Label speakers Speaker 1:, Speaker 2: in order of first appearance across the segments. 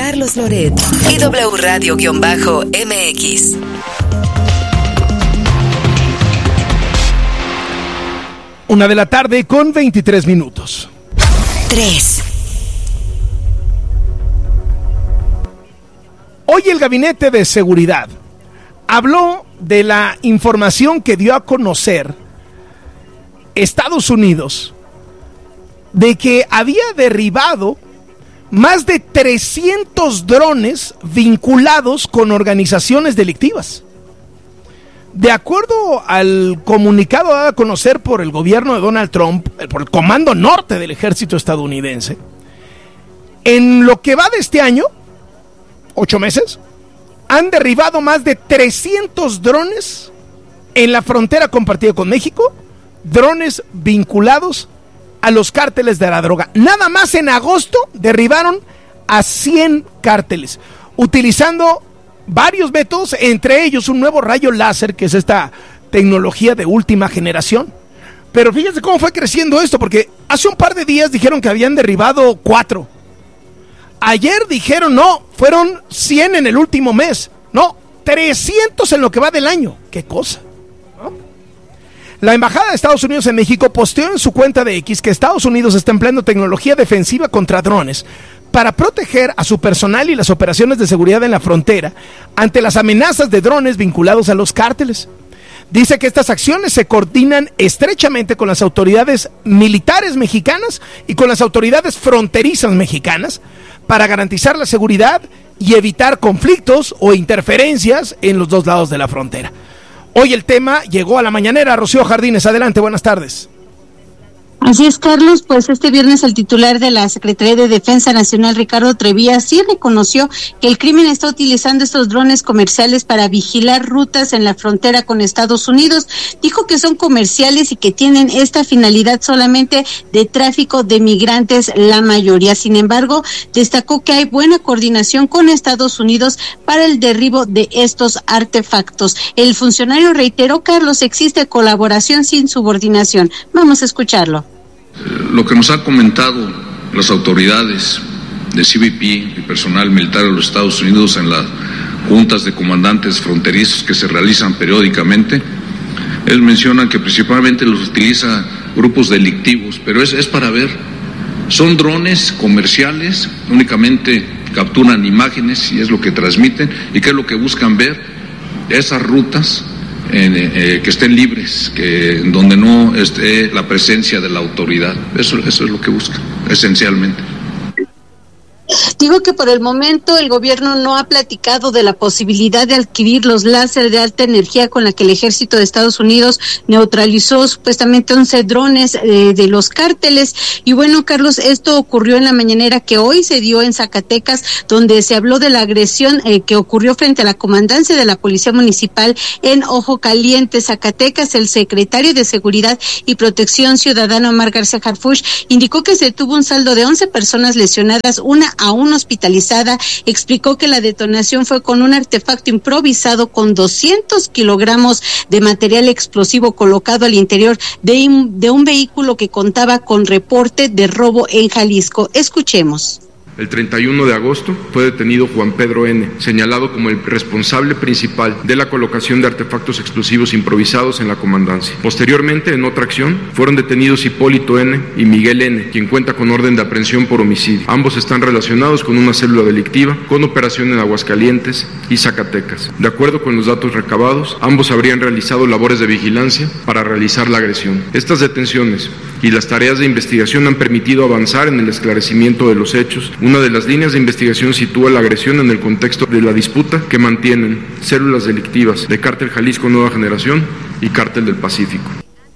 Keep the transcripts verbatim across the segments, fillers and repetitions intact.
Speaker 1: Carlos Loret y W Radio-M X.
Speaker 2: Una de la tarde con veintitrés minutos.
Speaker 1: tres.
Speaker 2: Hoy el Gabinete de Seguridad habló de la información que dio a conocer Estados Unidos de que había derribado más de trescientos drones vinculados con organizaciones delictivas. De acuerdo al comunicado dado a conocer por el gobierno de Donald Trump, por el Comando Norte del Ejército estadounidense, en lo que va de este año, ocho meses, han derribado más de trescientos drones en la frontera compartida con México, drones vinculados a los cárteles de la droga. Nada más en agosto derribaron a cien cárteles, utilizando varios métodos, entre ellos un nuevo rayo láser, que es esta tecnología de última generación. Pero fíjense cómo fue creciendo esto, porque hace un par de días dijeron que habían derribado cuatro. Ayer dijeron, no, fueron cien en el último mes. No, trescientos en lo que va del año. ¿Qué cosa? La Embajada de Estados Unidos en México posteó en su cuenta de X que Estados Unidos está empleando tecnología defensiva contra drones para proteger a su personal y las operaciones de seguridad en la frontera ante las amenazas de drones vinculados a los cárteles. Dice que estas acciones se coordinan estrechamente con las autoridades militares mexicanas y con las autoridades fronterizas mexicanas para garantizar la seguridad y evitar conflictos o interferencias en los dos lados de la frontera. Hoy el tema llegó a la mañanera. Rocío Jardines, adelante, buenas tardes.
Speaker 3: Así es, Carlos, pues este viernes el titular de la Secretaría de Defensa Nacional, Ricardo Trevía, sí reconoció que el crimen está utilizando estos drones comerciales para vigilar rutas en la frontera con Estados Unidos. Dijo que son comerciales y que tienen esta finalidad solamente de tráfico de migrantes, la mayoría. Sin embargo, destacó que hay buena coordinación con Estados Unidos para el derribo de estos artefactos. El funcionario reiteró, Carlos, existe colaboración sin subordinación. Vamos a escucharlo.
Speaker 4: Lo que nos han comentado las autoridades de C B P y personal militar de los Estados Unidos en las juntas de comandantes fronterizos que se realizan periódicamente, ellos mencionan que principalmente los utiliza grupos delictivos, pero es, es para ver, son drones comerciales, únicamente capturan imágenes y es lo que transmiten, y qué es lo que buscan ver, esas rutas En, eh, que estén libres, que donde no esté la presencia de la autoridad. Eso, eso es lo que busca, esencialmente.
Speaker 3: Digo que por el momento el gobierno no ha platicado de la posibilidad de adquirir los láser de alta energía con la que el ejército de Estados Unidos neutralizó supuestamente once drones eh, de los cárteles. Y bueno, Carlos, esto ocurrió en la mañanera que hoy se dio en Zacatecas, donde se habló de la agresión eh, que ocurrió frente a la comandancia de la Policía Municipal en Ojo Caliente, Zacatecas. El secretario de Seguridad y Protección Ciudadana, Omar García Harfuch, indicó que se tuvo un saldo de once personas lesionadas, una aún hospitalizada. Explicó que la detonación fue con un artefacto improvisado con doscientos kilogramos de material explosivo colocado al interior de, de un vehículo que contaba con reporte de robo en Jalisco. Escuchemos.
Speaker 5: El treinta y uno de agosto fue detenido Juan Pedro N., señalado como el responsable principal de la colocación de artefactos explosivos improvisados en la comandancia. Posteriormente, en otra acción, fueron detenidos Hipólito N. y Miguel N., quien cuenta con orden de aprehensión por homicidio. Ambos están relacionados con una célula delictiva, con operación en Aguascalientes y Zacatecas. De acuerdo con los datos recabados, ambos habrían realizado labores de vigilancia para realizar la agresión. Estas detenciones y las tareas de investigación han permitido avanzar en el esclarecimiento de los hechos. Una de las líneas de investigación sitúa la agresión en el contexto de la disputa que mantienen células delictivas de Cártel Jalisco Nueva Generación y Cártel del Pacífico.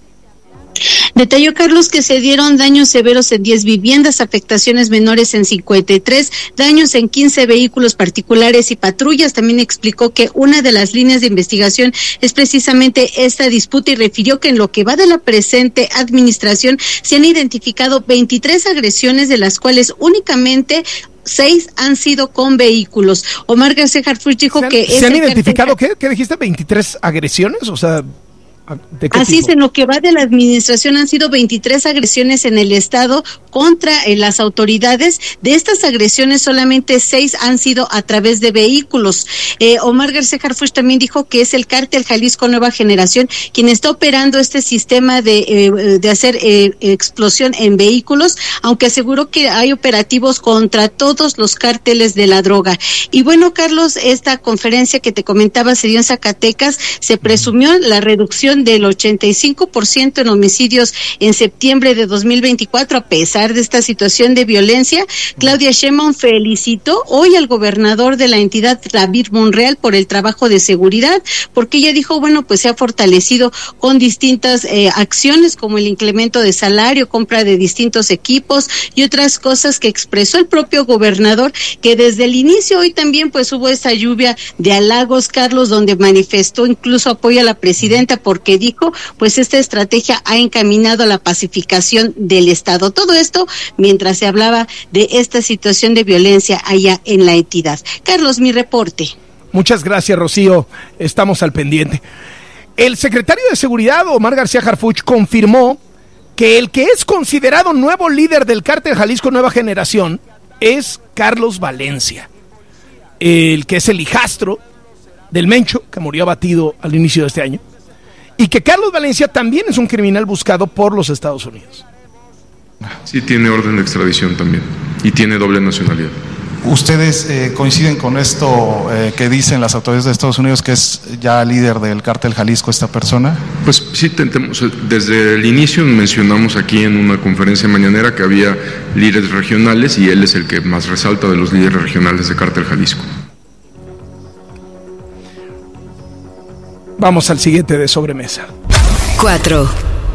Speaker 3: Detalló, Carlos, que se dieron daños severos en diez viviendas, afectaciones menores en cincuenta y tres, daños en quince vehículos particulares y patrullas. También explicó que una de las líneas de investigación es precisamente esta disputa y refirió que en lo que va de la presente administración se han identificado veintitrés agresiones, de las cuales únicamente seis han sido con vehículos. Omar García Harfuch dijo
Speaker 2: ¿Se han,
Speaker 3: que...
Speaker 2: ¿Se han identificado qué? ¿Qué dijiste? ¿veintitrés agresiones? O sea... ¿De qué
Speaker 3: Así
Speaker 2: tipo?
Speaker 3: es, en lo que va de la administración han sido veintitrés agresiones en el estado contra eh, las autoridades. De estas agresiones solamente seis han sido a través de vehículos. Eh, Omar García Harfuch también dijo que es el cártel Jalisco Nueva Generación quien está operando este sistema de, eh, de hacer eh, explosión en vehículos, aunque aseguró que hay operativos contra todos los cárteles de la droga. Y bueno, Carlos, esta conferencia que te comentaba se dio en Zacatecas, se presumió la reducción del ochenta y cinco por ciento en homicidios en septiembre de dos mil veinticuatro, a pesar de esta situación de violencia. Claudia Sheinbaum felicitó hoy al gobernador de la entidad, David Monreal, por el trabajo de seguridad, porque ella dijo, bueno, pues se ha fortalecido con distintas eh, acciones como el incremento de salario, compra de distintos equipos y otras cosas que expresó el propio gobernador, que desde el inicio hoy también pues hubo esta lluvia de halagos, Carlos, donde manifestó incluso apoyo a la presidenta, porque dijo, pues esta estrategia ha encaminado a la pacificación del Estado. Todo esto mientras se hablaba de esta situación de violencia allá en la entidad. Carlos, mi reporte.
Speaker 2: Muchas gracias, Rocío. Estamos al pendiente. El secretario de Seguridad, Omar García Harfuch, confirmó que el que es considerado nuevo líder del cártel Jalisco Nueva Generación es Carlos Valencia, el que es el hijastro del Mencho, que murió abatido al inicio de este año, y que Carlos Valencia también es un criminal buscado por los Estados Unidos.
Speaker 5: Sí, tiene orden de extradición también y tiene doble nacionalidad.
Speaker 6: ¿Ustedes eh, coinciden con esto eh, que dicen las autoridades de Estados Unidos, que es ya líder del cártel Jalisco esta persona?
Speaker 5: Pues sí, tentemos, desde el inicio mencionamos aquí en una conferencia mañanera que había líderes regionales y él es el que más resalta de los líderes regionales de cártel Jalisco.
Speaker 2: Vamos al siguiente de sobremesa.
Speaker 1: Cuatro.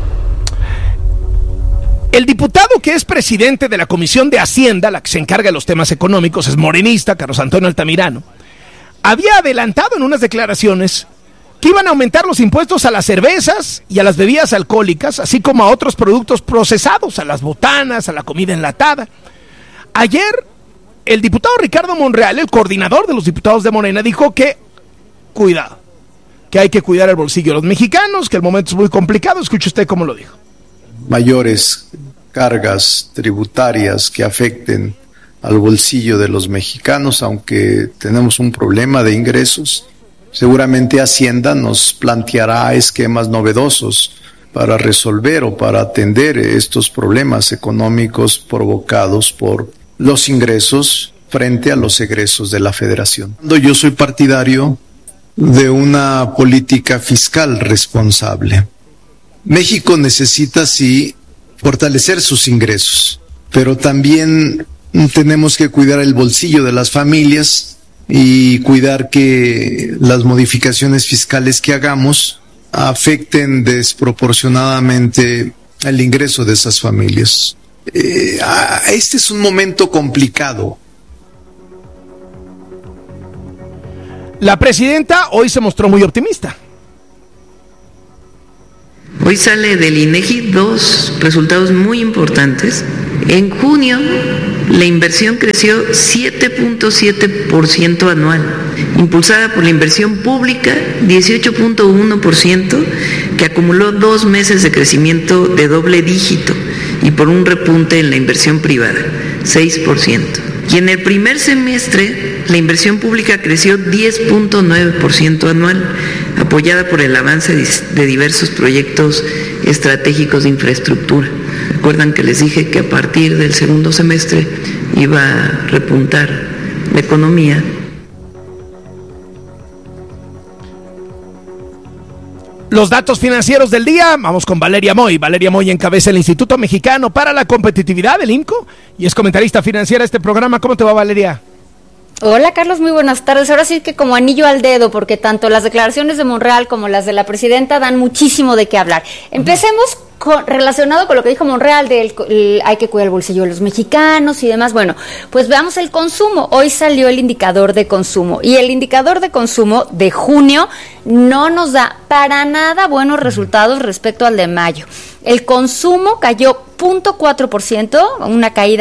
Speaker 2: El diputado que es presidente de la Comisión de Hacienda, la que se encarga de los temas económicos, es morenista, Carlos Antonio Altamirano, había adelantado en unas declaraciones que iban a aumentar los impuestos a las cervezas y a las bebidas alcohólicas, así como a otros productos procesados, a las botanas, a la comida enlatada. Ayer, el diputado Ricardo Monreal, el coordinador de los diputados de Morena, dijo que, cuidado, que hay que cuidar el bolsillo de los mexicanos, que el momento es muy complicado. Escuche usted cómo lo dijo.
Speaker 7: Mayores cargas tributarias que afecten al bolsillo de los mexicanos, aunque tenemos un problema de ingresos. Seguramente Hacienda nos planteará esquemas novedosos para resolver o para atender estos problemas económicos provocados por los ingresos frente a los egresos de la Federación. Yo soy partidario de una política fiscal responsable. México necesita, sí, fortalecer sus ingresos, pero también tenemos que cuidar el bolsillo de las familias y cuidar que las modificaciones fiscales que hagamos afecten desproporcionadamente el ingreso de esas familias. Eh, este es un momento complicado.
Speaker 2: La presidenta hoy se mostró muy optimista.
Speaker 8: Hoy sale del INEGI dos resultados muy importantes. En junio, la inversión creció siete punto siete por ciento anual, impulsada por la inversión pública, dieciocho punto uno por ciento, que acumuló dos meses de crecimiento de doble dígito, y por un repunte en la inversión privada, seis por ciento. Y en el primer semestre, la inversión pública creció diez punto nueve por ciento anual, apoyada por el avance de diversos proyectos estratégicos de infraestructura. Recuerdan que les dije que a partir del segundo semestre iba a repuntar la economía.
Speaker 2: Los datos financieros del día, vamos con Valeria Moy. Valeria Moy encabeza el Instituto Mexicano para la Competitividad, el IMCO, y es comentarista financiera de este programa. ¿Cómo te va, Valeria?
Speaker 9: Hola, Carlos, muy buenas tardes. Ahora sí que como anillo al dedo, porque tanto las declaraciones de Monreal como las de la presidenta dan muchísimo de qué hablar. Empecemos con, relacionado con lo que dijo Monreal, de el, el, hay que cuidar el bolsillo de los mexicanos y demás. Bueno, pues veamos el consumo. Hoy salió el indicador de consumo, y el indicador de consumo de junio no nos da para nada buenos resultados respecto al de mayo. El consumo cayó cero punto cuatro por ciento, una caída de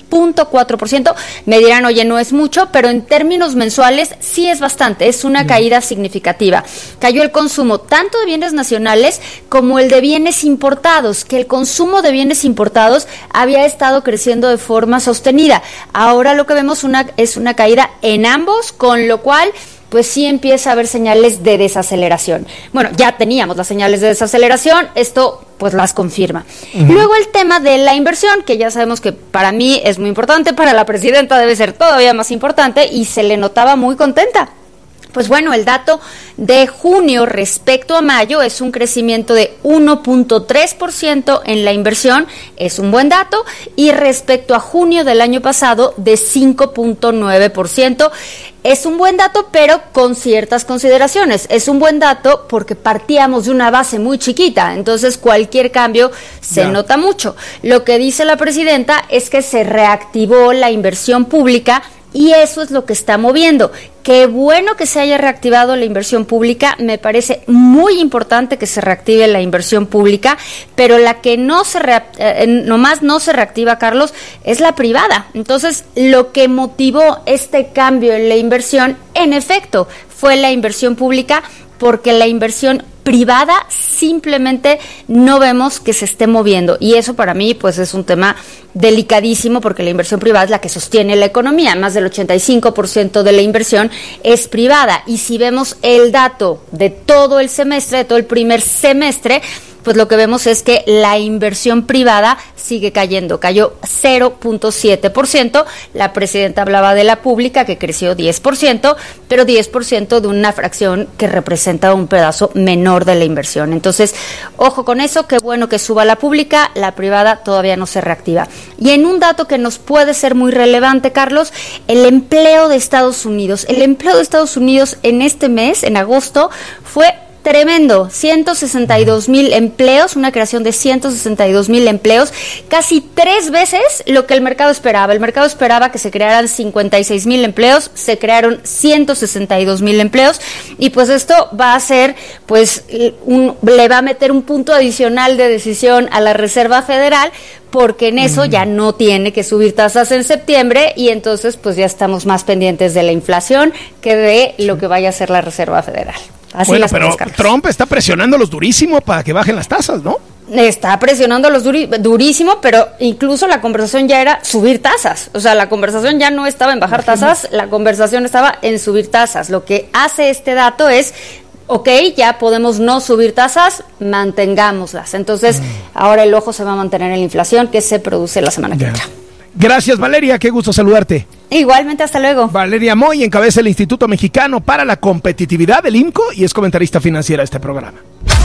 Speaker 9: punto cuatro por ciento. Me dirán, oye, no es mucho, pero en términos mensuales sí es bastante, es una caída significativa. Cayó el consumo tanto de bienes nacionales como el de bienes importados, que el consumo de bienes importados había estado creciendo de forma sostenida. Ahora lo que vemos una, es una caída en ambos, con lo cual pues sí empieza a haber señales de desaceleración. Bueno, ya teníamos las señales de desaceleración, esto pues las confirma. Uh-huh. Luego el tema de la inversión, que ya sabemos que para mí es muy importante, para la presidenta debe ser todavía más importante, y se le notaba muy contenta. Pues bueno, el dato de junio respecto a mayo es un crecimiento de uno punto tres por ciento en la inversión, es un buen dato, y respecto a junio del año pasado de cinco punto nueve por ciento. Es un buen dato, pero con ciertas consideraciones. Es un buen dato porque partíamos de una base muy chiquita, entonces cualquier cambio se ya. nota mucho. Lo que dice la presidenta es que se reactivó la inversión pública, y eso es lo que está moviendo. Qué bueno que se haya reactivado la inversión pública, me parece muy importante que se reactive la inversión pública, pero la que no se rea- eh, nomás no se reactiva, Carlos, es la privada. Entonces, lo que motivó este cambio en la inversión, en efecto, fue la inversión pública, porque la inversión privada simplemente no vemos que se esté moviendo, y eso para mí pues es un tema delicadísimo, porque la inversión privada es la que sostiene la economía. Más del ochenta y cinco por ciento de la inversión es privada, y si vemos el dato de todo el semestre, de todo el primer semestre, pues lo que vemos es que la inversión privada sigue cayendo, cayó cero punto siete por ciento, la presidenta hablaba de la pública que creció diez por ciento, pero diez por ciento de una fracción que representa un pedazo menor de la inversión. Entonces, ojo con eso, qué bueno que suba la pública, la privada todavía no se reactiva. Y en un dato que nos puede ser muy relevante, Carlos, el empleo de Estados Unidos. El empleo de Estados Unidos en este mes, en agosto, fue tremendo, ciento sesenta y dos mil empleos, una creación de ciento sesenta y dos mil empleos, casi tres veces lo que el mercado esperaba. El mercado esperaba que se crearan cincuenta y seis mil empleos, se crearon ciento sesenta y dos mil empleos, y pues esto va a ser, pues, un, le va a meter un punto adicional de decisión a la Reserva Federal, porque en eso ya no tiene que subir tasas en septiembre, y entonces pues ya estamos más pendientes de la inflación que de lo que vaya a hacer la Reserva Federal. Así
Speaker 2: bueno, pero Trump está presionándolos durísimo para que bajen las tasas, ¿no?
Speaker 9: Está presionándolos duri- durísimo, pero incluso la conversación ya era subir tasas. O sea, la conversación ya no estaba en bajar tasas, la conversación estaba en subir tasas. Lo que hace este dato es, ok, ya podemos no subir tasas, mantengámoslas. Entonces, mm. ahora el ojo se va a mantener en la inflación que se produce la semana que entra.
Speaker 2: Gracias, Valeria, qué gusto saludarte.
Speaker 9: Igualmente, hasta luego.
Speaker 2: Valeria Moy encabeza el Instituto Mexicano para la Competitividad, el I M C O, y es comentarista financiera de este programa.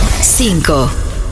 Speaker 1: cinco.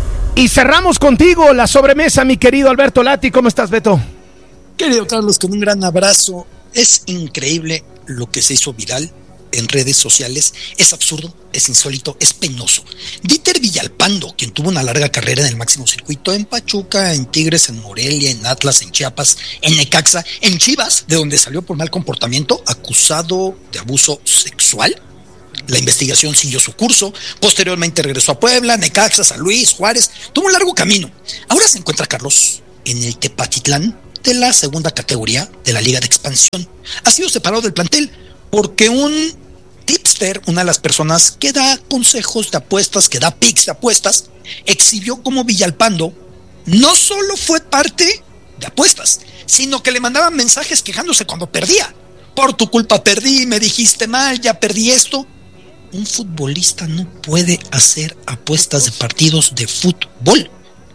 Speaker 2: Y cerramos contigo la sobremesa, mi querido Alberto Lati. ¿Cómo estás, Beto?
Speaker 10: Querido Carlos, con un gran abrazo. Es increíble lo que se hizo viral en redes sociales. Es absurdo, es insólito, es penoso. Dieter Villalpando, quien tuvo una larga carrera en el máximo circuito, en Pachuca, en Tigres, en Morelia, en Atlas, en Chiapas, en Necaxa, en Chivas, de donde salió por mal comportamiento, acusado de abuso sexual. La investigación siguió su curso, posteriormente regresó a Puebla, Necaxa, San Luis, Juárez, tuvo un largo camino. Ahora se encuentra, Carlos, en el Tepatitlán de la segunda categoría de la Liga de Expansión. Ha sido separado del plantel porque un tipster, una de las personas que da consejos de apuestas, que da picks de apuestas, exhibió como Villalpando no solo fue parte de apuestas, sino que le mandaban mensajes quejándose cuando perdía. Por tu culpa perdí, me dijiste mal, ya perdí esto. Un futbolista no puede hacer apuestas de partidos de fútbol.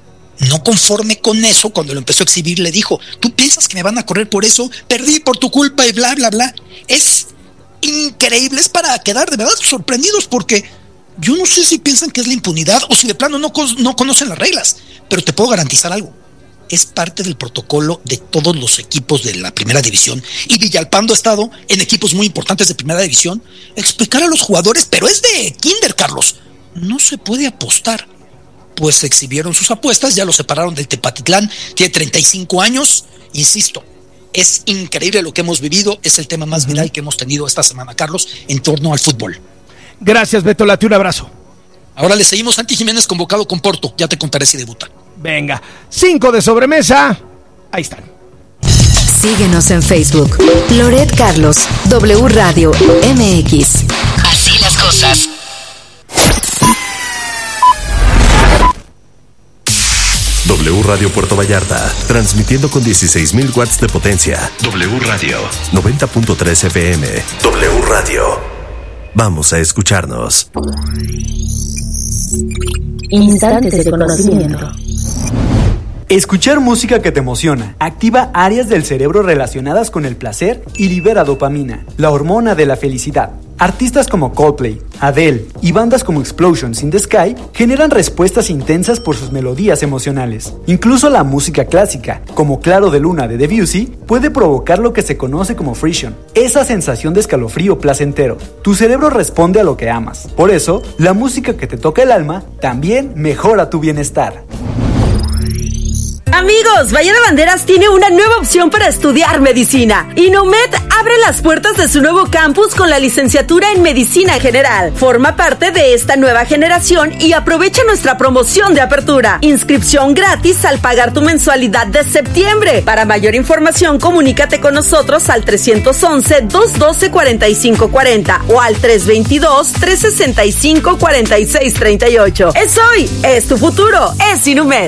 Speaker 10: No conforme con eso, cuando lo empezó a exhibir, le dijo, ¿tú piensas que me van a correr por eso? Perdí por tu culpa y bla, bla, bla. Es increíble, es para quedar de verdad sorprendidos, porque yo no sé si piensan que es la impunidad o si de plano no, no conocen las reglas, pero te puedo garantizar algo. Es parte del protocolo de todos los equipos de la primera división, y Villalpando ha estado en equipos muy importantes de primera división, explicar a los jugadores, pero es de kinder, Carlos, no se puede apostar. Pues exhibieron sus apuestas, ya lo separaron del Tepatitlán, tiene treinta y cinco años, insisto, es increíble lo que hemos vivido, es el tema más viral que hemos tenido esta semana, Carlos, en torno al fútbol.
Speaker 2: Gracias, Beto Lati, un abrazo.
Speaker 10: Ahora le seguimos. Santi Jiménez convocado con Porto, ya te contaré si debuta.
Speaker 2: Venga, cinco de sobremesa, ahí están.
Speaker 1: Síguenos en Facebook. Loret Carlos, W Radio M X. Así las cosas.
Speaker 11: W Radio Puerto Vallarta, transmitiendo con dieciséis mil watts de potencia. W Radio, noventa punto tres F M. W Radio. Vamos a escucharnos.
Speaker 12: Instantes de conocimiento.
Speaker 13: Escuchar música que te emociona activa áreas del cerebro relacionadas con el placer y libera dopamina, la hormona de la felicidad. Artistas como Coldplay, Adele y bandas como Explosions in the Sky generan respuestas intensas por sus melodías emocionales. Incluso la música clásica, como Claro de Luna de Debussy, puede provocar lo que se conoce como frisson, esa sensación de escalofrío placentero. Tu cerebro responde a lo que amas. Por eso, la música que te toca el alma también mejora tu bienestar.
Speaker 14: Amigos, Valle de Banderas tiene una nueva opción para estudiar medicina. Inomed abre las puertas de su nuevo campus con la licenciatura en Medicina General. Forma parte de esta nueva generación y aprovecha nuestra promoción de apertura. Inscripción gratis al pagar tu mensualidad de septiembre. Para mayor información, comunícate con nosotros al tres once, dos uno dos, cuatro cinco cuatro cero o al tres veintidós, tres sesenta y cinco, cuarenta y seis treinta y ocho. Es hoy, es tu futuro, es Inomed.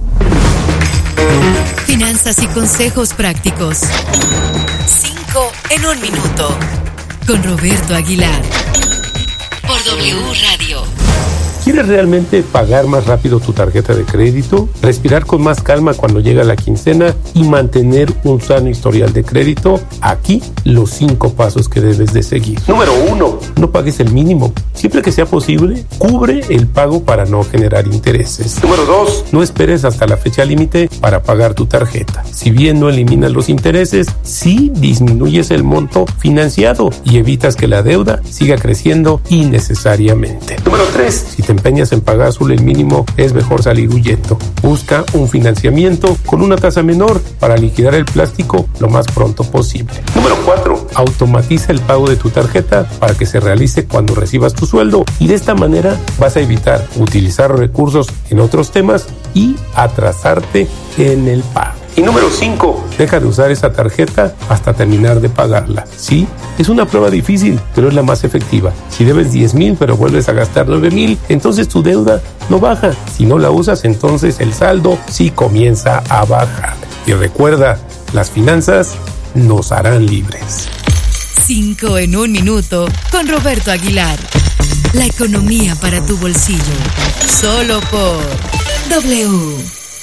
Speaker 1: Finanzas y consejos prácticos. Cinco en un minuto. Con Roberto Aguilar. Por W Radio.
Speaker 15: ¿Quieres realmente pagar más rápido tu tarjeta de crédito? ¿Respirar con más calma cuando llega la quincena? ¿Y mantener un sano historial de crédito? Aquí los cinco pasos que debes de seguir. Número uno, no pagues el mínimo. Siempre que sea posible, cubre el pago para no generar intereses. Número dos, no esperes hasta la fecha límite para pagar tu tarjeta. Si bien no eliminas los intereses, sí disminuyes el monto financiado y evitas que la deuda siga creciendo innecesariamente. Número tres, si te empeñas en pagar solo el mínimo, es mejor salir huyendo. Busca un financiamiento con una tasa menor para liquidar el plástico lo más pronto posible. Número cuatro, automatiza el pago de tu tarjeta para que se realice cuando recibas tu sueldo y de esta manera vas a evitar utilizar recursos en otros temas y atrasarte en el pago. Y número cinco, deja de usar esa tarjeta hasta terminar de pagarla. Sí, es una prueba difícil, pero es la más efectiva. Si debes diez mil pero vuelves a gastar nueve mil, entonces tu deuda no baja. Si no la usas, entonces el saldo sí comienza a bajar. Y recuerda, las finanzas nos harán libres.
Speaker 1: Cinco en un minuto con Roberto Aguilar. La economía para tu bolsillo. Solo por W.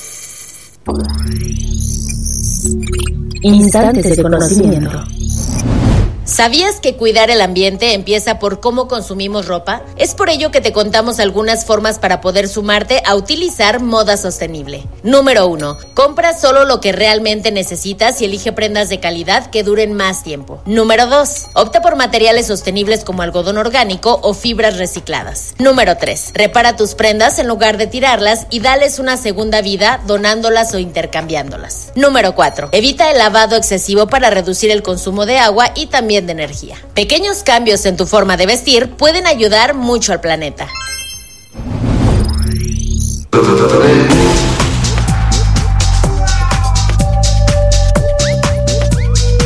Speaker 12: Instantes de conocimiento.
Speaker 16: ¿Sabías que cuidar el ambiente empieza por cómo consumimos ropa? Es por ello que te contamos algunas formas para poder sumarte a utilizar moda sostenible. Número uno. Compra solo lo que realmente necesitas y elige prendas de calidad que duren más tiempo. Número dos. Opta por materiales sostenibles como algodón orgánico o fibras recicladas. Número tres. Repara tus prendas en lugar de tirarlas y dales una segunda vida donándolas o intercambiándolas. Número cuatro. Evita el lavado excesivo para reducir el consumo de agua y también de energía. Pequeños cambios en tu forma de vestir pueden ayudar mucho al planeta.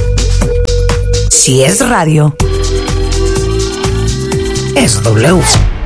Speaker 1: Si es radio, es W.